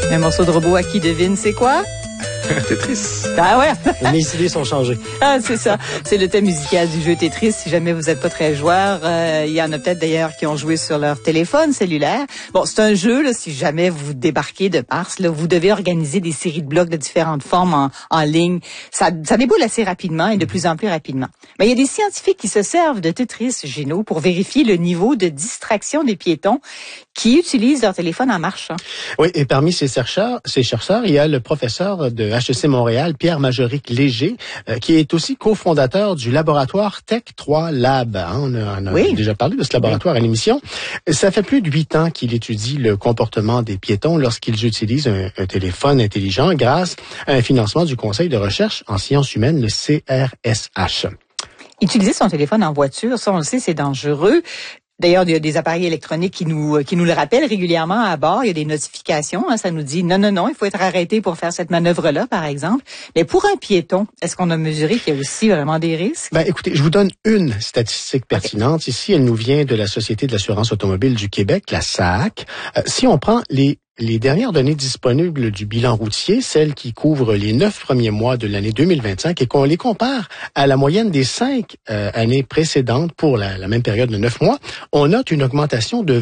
Un morceau de robot à qui devine, c'est quoi? Tetris. Ah ouais. Mes idées sont changées. Ah, c'est ça. C'est le thème musical du jeu Tetris. Si jamais vous n'êtes pas très joueur, il y en a peut-être d'ailleurs qui ont joué sur leur téléphone cellulaire. Bon, c'est un jeu, là, si jamais vous débarquez de Mars, là, vous devez organiser des séries de blocs de différentes formes en ligne. Ça déboule assez rapidement et de plus en plus rapidement. Mais il y a des scientifiques qui se servent de Tetris, Géno, pour vérifier le niveau de distraction des piétons qui utilisent leur téléphone en marchant. Oui, et parmi ces chercheurs, il y a le professeur de HEC Montréal, Pierre-Majoric Léger, qui est aussi cofondateur du laboratoire Tech 3 Lab. On a déjà parlé de ce laboratoire à l'émission. Ça fait plus de 8 ans qu'il étudie le comportement des piétons lorsqu'ils utilisent un téléphone intelligent grâce à un financement du Conseil de recherche en sciences humaines, le CRSH. Utiliser son téléphone en voiture, ça on le sait, c'est dangereux. D'ailleurs, il y a des appareils électroniques qui nous le rappellent régulièrement à bord. Il y a des notifications, ça nous dit non, il faut être arrêté pour faire cette manœuvre-là, par exemple. Mais pour un piéton, est-ce qu'on a mesuré qu'il y a aussi vraiment des risques? Écoutez, je vous donne une statistique pertinente. Okay. Ici, elle nous vient de la Société de l'assurance automobile du Québec, la SAAC. Si on prend les dernières données disponibles du bilan routier, celles qui couvrent les 9 premiers mois de l'année 2025 et qu'on les compare à la moyenne des 5 années précédentes pour la même période de 9 mois, on note une augmentation de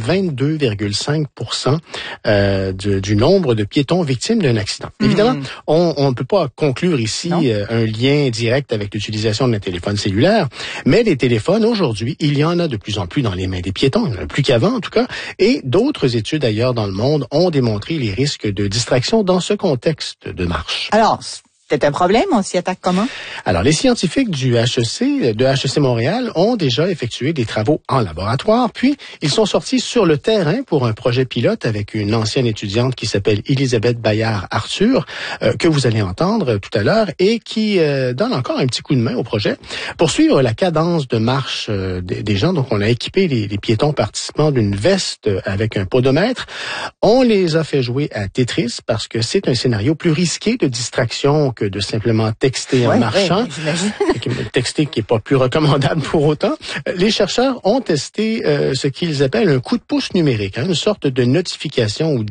22,5% du nombre de piétons victimes d'un accident. Évidemment, on ne peut pas conclure ici un lien direct avec l'utilisation d'un téléphone cellulaire, mais les téléphones, aujourd'hui, il y en a de plus en plus dans les mains des piétons, il y en a plus qu'avant en tout cas, et d'autres études ailleurs dans le monde ont démontré les risques de distraction dans ce contexte de marche. Alors, c'est un problème, on s'y attaque comment? Alors, les scientifiques de HEC Montréal ont déjà effectué des travaux en laboratoire, puis ils sont sortis sur le terrain pour un projet pilote avec une ancienne étudiante qui s'appelle Elisabeth Bayard-Arthur, que vous allez entendre tout à l'heure, et qui donne encore un petit coup de main au projet. Pour suivre la cadence de marche des gens, donc on a équipé les piétons participants d'une veste avec un podomètre. On les a fait jouer à Tetris parce que c'est un scénario plus risqué de distraction que de simplement texter en marchant. Texter qui n'est pas plus recommandable pour autant. Les chercheurs ont testé ce qu'ils appellent un coup de pouce numérique, une sorte de notification ou